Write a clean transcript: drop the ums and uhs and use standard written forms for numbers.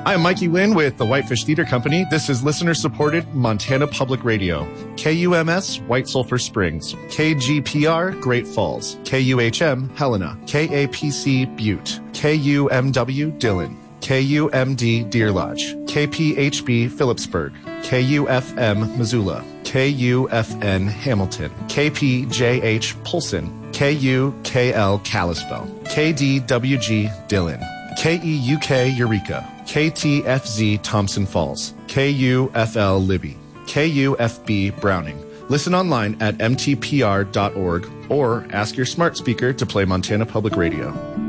I'm Mikey Wynn with the Whitefish Theater Company. This is listener-supported Montana Public Radio. KUMS, White Sulphur Springs. KGPR, Great Falls. KUHM, Helena. KAPC, Butte. KUMW, Dillon. KUMD, Deer Lodge. KPHB, Phillipsburg. KUFM, Missoula. KUFN, Hamilton. KPJH, Polson. KUKL, Kalispell. KDWG, Dillon. KEUK, Eureka. KTFZ, Thompson Falls. KUFL, Libby. KUFB, Browning. Listen online at mtpr.org or ask your smart speaker to play Montana Public Radio.